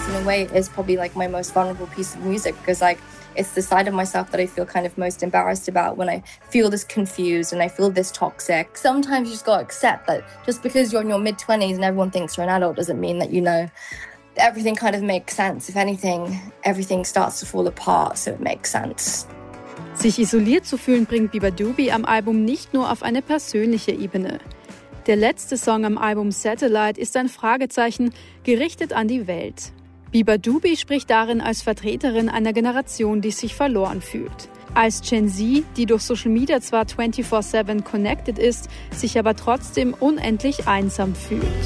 in a way, is probably like my most vulnerable piece of music because like it's the side of myself that I feel kind of most embarrassed about when I feel this confused and I feel this toxic. Sometimes you just gotta accept that just because you're in your mid-20s and everyone thinks you're an adult doesn't mean that you know. Everything kind of makes sense. If anything, everything starts to fall apart, so it makes sense. Sich isoliert zu fühlen bringt Beabadoobee am Album nicht nur auf eine persönliche Ebene. Der letzte Song am Album Satellite ist ein Fragezeichen, gerichtet an die Welt. Beabadoobee spricht darin als Vertreterin einer Generation, die sich verloren fühlt. Als Gen Z, die durch Social Media zwar 24/7 connected ist, sich aber trotzdem unendlich einsam fühlt.